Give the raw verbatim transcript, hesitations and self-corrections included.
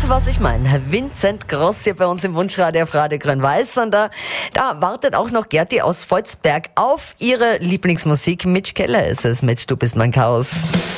was ich meine? Vincent Gross hier bei uns im Wunschradio auf Radio Grün-Weiß. Und da, da wartet auch noch Gerti aus Volzberg auf ihre Lieblingsmusik. Mitch Keller ist es mit Du bist mein Chaos.